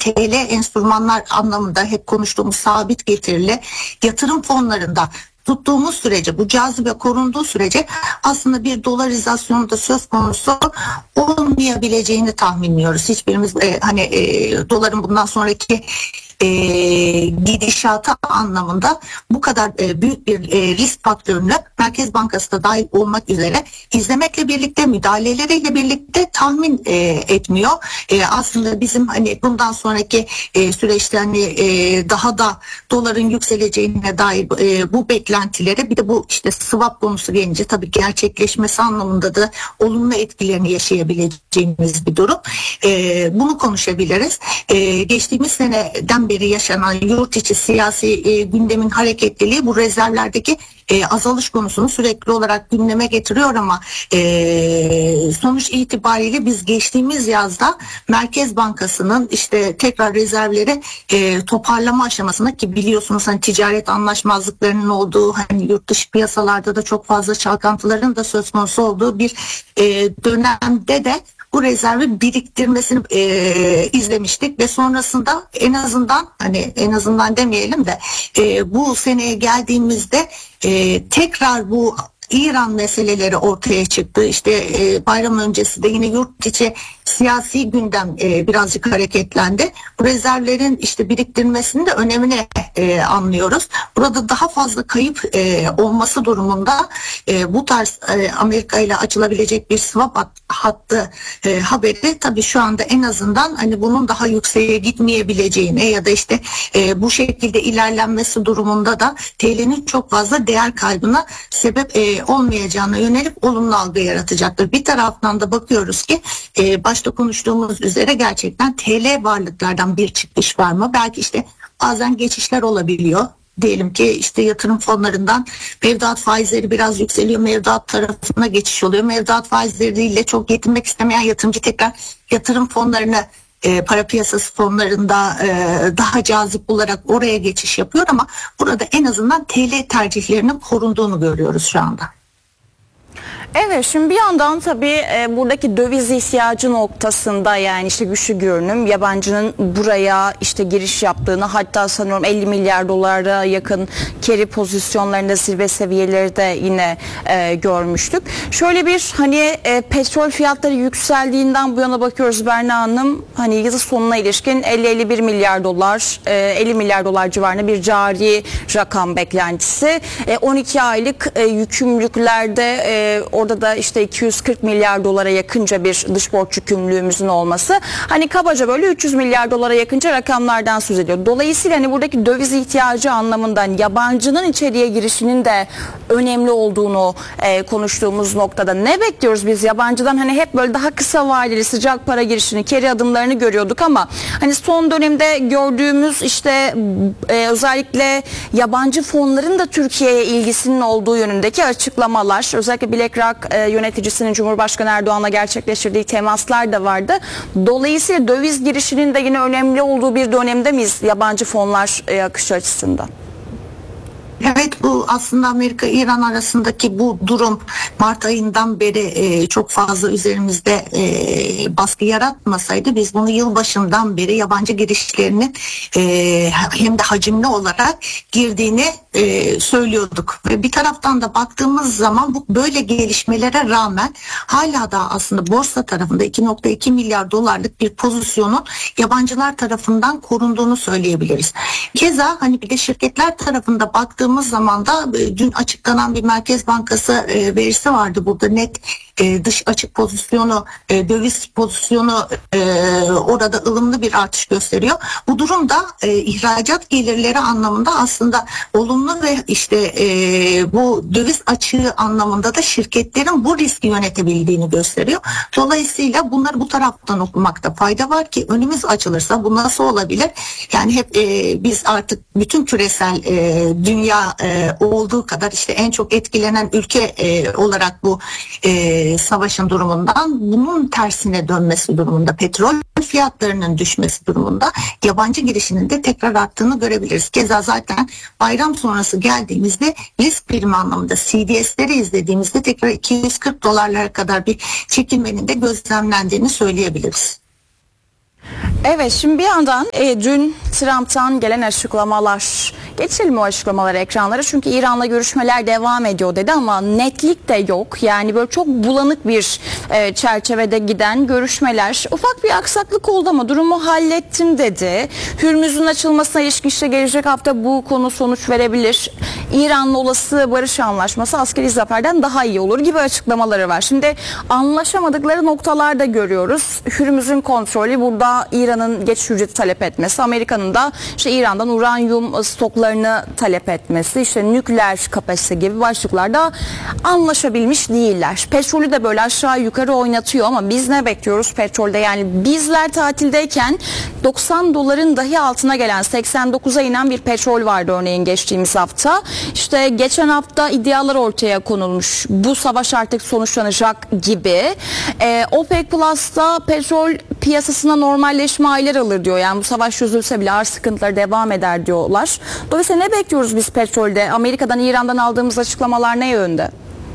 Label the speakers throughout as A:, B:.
A: TL enstrümanlar anlamında hep konuştuğumuz sabit getirili yatırım fonlarında tuttuğumuz sürece, bu cazibe korunduğu sürece aslında bir dolarizasyonu da söz konusu olmayabileceğini tahminliyoruz. Hiçbirimiz doların bundan sonraki gidişatı anlamında bu kadar büyük bir risk faktörünü Merkez Bankası da dahil olmak üzere izlemekle birlikte, müdahaleleriyle birlikte tahmin etmiyor. Aslında bizim bundan sonraki süreçte daha da doların yükseleceğine dair bu beklentileri, bir de bu swap konusu gelince tabii gerçekleşmesi anlamında da olumlu etkilerini yaşayabileceğimiz bir durum. Bunu konuşabiliriz. Geçtiğimiz seneden beri yaşanan yurt içi siyasi gündemin hareketliliği bu rezervlerdeki azalış konusunu sürekli olarak gündeme getiriyor ama sonuç itibariyle biz geçtiğimiz yazda Merkez Bankası'nın tekrar rezervleri toparlama aşamasında, ki biliyorsunuz ticaret anlaşmazlıklarının olduğu, yurt dışı piyasalarda da çok fazla çalkantıların da söz konusu olduğu bir dönemde de bu rezervi biriktirmesini izlemiştik ve sonrasında en azından demeyelim de bu seneye geldiğimizde tekrar bu İran meseleleri ortaya çıktı. Bayram öncesi de yine yurt içi siyasi gündem birazcık hareketlendi. Bu rezervlerin biriktirmesinin de önemini anlıyoruz. Burada daha fazla kayıp olması durumunda bu tarz Amerika ile açılabilecek bir swap hattı haberi tabii şu anda en azından bunun daha yükseğe gitmeyebileceğine ya da bu şekilde ilerlenmesi durumunda da TL'nin çok fazla değer kaybına sebep olmayacağına yönelik olumlu algı yaratacaktır. Bir taraftan da bakıyoruz ki başta konuştuğumuz üzere gerçekten TL varlıklardan bir çıkış var mı? Belki bazen geçişler olabiliyor. Diyelim ki yatırım fonlarından mevduat faizleri biraz yükseliyor, mevduat tarafına geçiş oluyor. Mevduat faizleriyle çok yetinmek istemeyen yatırımcı tekrar yatırım fonlarını para piyasası fonlarında daha cazip bularak oraya geçiş yapıyor ama burada en azından TL tercihlerinin korunduğunu görüyoruz şu anda.
B: Evet, şimdi bir yandan tabii buradaki döviz ihtiyacı noktasında güçlü görünüm, yabancının buraya giriş yaptığını, hatta sanıyorum 50 milyar dolara yakın carry pozisyonlarında zirve seviyeleri de yine görmüştük. Şöyle bir petrol fiyatları yükseldiğinden bu yana bakıyoruz Berna Hanım, yıl sonuna ilişkin 50-51 milyar dolar 50 milyar dolar civarında bir cari rakam beklentisi. 12 aylık yükümlülüklerde orada da 240 milyar dolara yakınca bir dış borç yükümlülüğümüzün olması. Kabaca böyle 300 milyar dolara yakınca rakamlardan söz ediyor. Dolayısıyla buradaki döviz ihtiyacı anlamından yabancının içeriye girişinin de önemli olduğunu konuştuğumuz noktada ne bekliyoruz biz yabancıdan? Hep böyle daha kısa vadeli sıcak para girişini, carry adımlarını görüyorduk ama son dönemde gördüğümüz özellikle yabancı fonların da Türkiye'ye ilgisinin olduğu yönündeki açıklamalar, özellikle BlackRock yöneticisinin Cumhurbaşkanı Erdoğan'la gerçekleştirdiği temaslar da vardı. Dolayısıyla döviz girişinin de yine önemli olduğu bir dönemde miyiz yabancı fonlar akışı açısından?
A: Evet, bu aslında Amerika-İran arasındaki bu durum Mart ayından beri çok fazla üzerimizde baskı yaratmasaydı biz bunu yılbaşından beri yabancı girişlerinin hem de hacimli olarak girdiğini söylüyorduk. Ve bir taraftan da baktığımız zaman bu böyle gelişmelere rağmen hala da aslında borsa tarafında 2.2 milyar dolarlık bir pozisyonun yabancılar tarafından korunduğunu söyleyebiliriz. Keza bir de şirketler tarafında baktığımız zaman da dün açıklanan bir Merkez Bankası verisi vardı. Burada net dış açık pozisyonu, döviz pozisyonu orada ılımlı bir artış gösteriyor. Bu durumda ihracat gelirleri anlamında aslında olumlu ve bu döviz açığı anlamında da şirketlerin bu riski yönetebildiğini gösteriyor. Dolayısıyla bunları bu taraftan okumakta fayda var ki önümüz açılırsa bu nasıl olabilir? Hep biz artık bütün küresel dünya olduğu kadar en çok etkilenen ülke olarak bu savaşın durumundan bunun tersine dönmesi durumunda, petrol fiyatlarının düşmesi durumunda yabancı girişinin de tekrar arttığını görebiliriz. Keza zaten bayram sonrası geldiğimizde risk primi anlamında CDS'leri izlediğimizde tekrar 240 dolarlara kadar bir çekilmenin de gözlemlendiğini söyleyebiliriz.
B: Evet, şimdi bir yandan dün Trump'tan gelen açıklamalar, geçelim o açıklamaları ekranlara, çünkü İran'la görüşmeler devam ediyor dedi ama netlik de yok. Yani böyle çok bulanık bir çerçevede giden görüşmeler, ufak bir aksaklık oldu ama durumu hallettim dedi. Hürmüz'ün açılmasına ilişkin işte gelecek hafta bu konu sonuç verebilir. İran'la olası barış anlaşması askeri zaferden daha iyi olur gibi açıklamaları var. Şimdi anlaşamadıkları noktalarda görüyoruz. Hürmüz'ün kontrolü, burada İran'ın geçiş ücreti talep etmesi, Amerika'nın da işte İran'dan uranyum stoklarını talep etmesi, işte nükleer kapasite gibi başlıklarda anlaşabilmiş değiller. Petrolü de böyle aşağı yukarı oynatıyor ama biz ne bekliyoruz petrolde? Yani bizler tatildeyken 90 doların dahi altına gelen, 89'a inen bir petrol vardı örneğin geçtiğimiz hafta. İşte geçen hafta iddialar ortaya konulmuş. Bu savaş artık sonuçlanacak gibi. OPEC Plus'ta petrol piyasasına normalleşme aylar alır diyor. Yani bu savaş çözülse bile arz sıkıntıları devam eder diyorlar. Dolayısıyla ne bekliyoruz biz petrolde? Amerika'dan, İran'dan aldığımız açıklamalar ne yönde?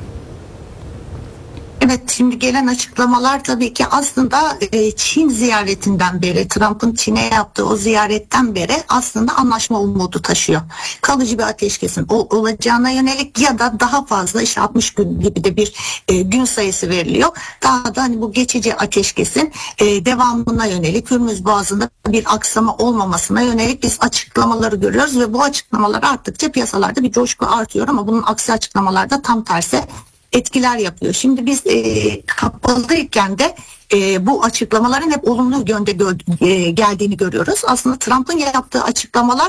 A: Evet, şimdi gelen açıklamalar tabii ki aslında Çin ziyaretinden beri, Trump'ın Çin'e yaptığı o ziyaretten beri aslında anlaşma umudu taşıyor. Kalıcı bir ateşkesin olacağına yönelik ya da daha fazla, işte 60 gün gibi de bir gün sayısı veriliyor. Daha da hani bu geçici ateşkesin devamına yönelik, Hürmüz Boğazı'nda bir aksama olmamasına yönelik biz açıklamaları görüyoruz ve bu açıklamalar arttıkça piyasalarda bir coşku artıyor ama bunun aksi açıklamalarda tam tersi etkiler yapıyor. Şimdi biz kapalıyken de bu açıklamaların hep olumlu yönde geldiğini görüyoruz. Aslında Trump'ın yaptığı açıklamalar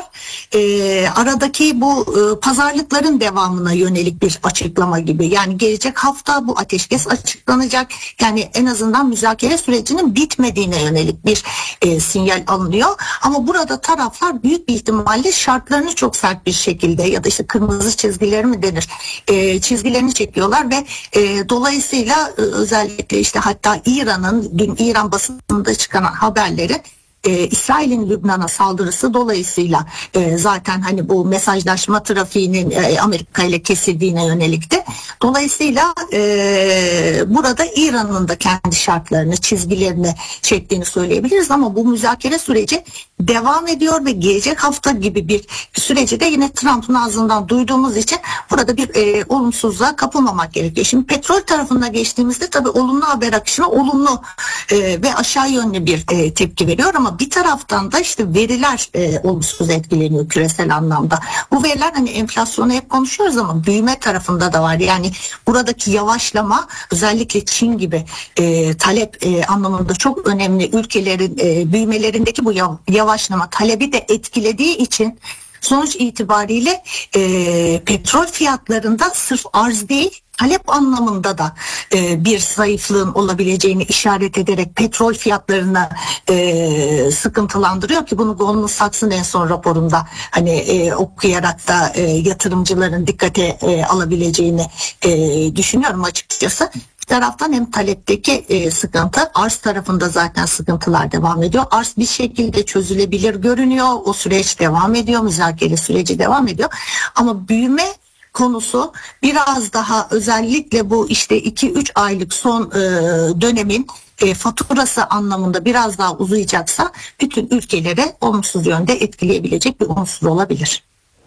A: aradaki bu pazarlıkların devamına yönelik bir açıklama gibi. Yani gelecek hafta bu ateşkes açıklanacak. Yani en azından müzakere sürecinin bitmediğine yönelik bir sinyal alınıyor. Ama burada taraflar büyük bir ihtimalle şartlarını çok sert bir şekilde, ya da işte kırmızı çizgileri mi denir, çizgilerini çekiyorlar ve dolayısıyla özellikle işte hatta dün İran basınında çıkan haberleri, İsrail'in Lübnan'a saldırısı dolayısıyla zaten hani bu mesajlaşma trafiğinin Amerika ile kesildiğine yönelikti. Dolayısıyla burada İran'ın da kendi şartlarını, çizgilerini çektiğini söyleyebiliriz ama bu müzakere süreci devam ediyor ve gelecek hafta gibi bir süreci de yine Trump'ın ağzından duyduğumuz için burada bir olumsuzluğa kapılmamak gerekiyor. Şimdi petrol tarafına geçtiğimizde tabii olumlu haber akışına olumlu ve aşağı yönlü bir tepki veriyor ama bir taraftan da işte veriler olumsuz etkileniyor küresel anlamda. Bu veriler, hani enflasyonu hep konuşuyoruz ama büyüme tarafında da var. Yani buradaki yavaşlama, özellikle Çin gibi talep anlamında çok önemli ülkelerin büyümelerindeki bu yavaşlama talebi de etkilediği için sonuç itibariyle petrol fiyatlarında sırf arz değil, talep anlamında da bir zayıflığın olabileceğini işaret ederek petrol fiyatlarını sıkıntılandırıyor ki bunu Goldman Sachs'ın en son raporunda hani okuyarak da yatırımcıların dikkate alabileceğini düşünüyorum açıkçası. Bir taraftan hem talepteki sıkıntı, arz tarafında zaten sıkıntılar devam ediyor. Arz bir şekilde çözülebilir görünüyor. O süreç devam ediyor, müzakere süreci devam ediyor. Ama büyüme konusu biraz daha, özellikle bu işte 2-3 aylık son dönemin faturası anlamında biraz daha uzayacaksa bütün ülkelere olumsuz yönde etkileyebilecek bir unsur olabilir.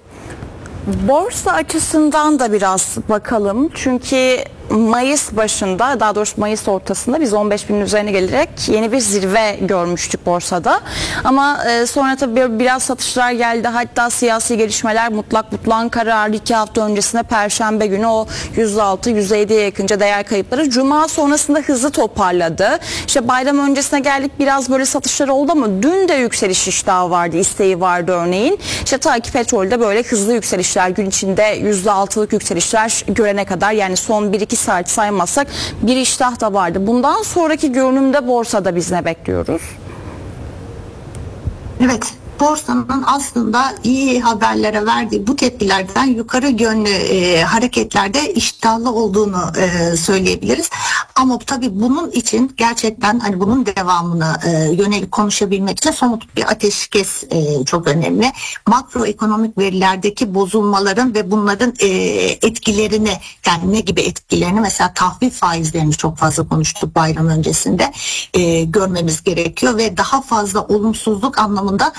B: Borsa açısından da biraz bakalım. Çünkü Mayıs başında, daha doğrusu Mayıs ortasında biz 15.000'in üzerine gelerek yeni bir zirve görmüştük borsada. Ama sonra tabii biraz satışlar geldi. Hatta siyasi gelişmeler, mutlak butlan kararı 2 hafta öncesinde Perşembe günü o %6, %7'ye yakınca değer kayıpları. Cuma sonrasında hızlı toparladı. İşte bayram öncesine geldik, biraz böyle satışlar oldu ama dün de yükseliş iştahı vardı, isteği vardı örneğin. İşte ta ki petrolde böyle hızlı yükselişler, gün içinde %6'lık yükselişler görene kadar, yani son 1-2 saat saymazsak bir iştah da vardı. Bundan sonraki görünümde borsada biz ne bekliyoruz?
A: Evet, borsanın aslında iyi haberlere verdiği bu tepkilerden yukarı yönlü hareketlerde iştahlı olduğunu söyleyebiliriz. Ama tabii bunun için gerçekten hani bunun devamını yönelik konuşabilmek için somut bir ateşkes çok önemli. Makroekonomik verilerdeki bozulmaların ve bunların etkilerini, yani ne gibi etkilerini, mesela tahvil faizlerini çok fazla konuştuk bayram öncesinde, görmemiz gerekiyor ve daha fazla olumsuzluk anlamında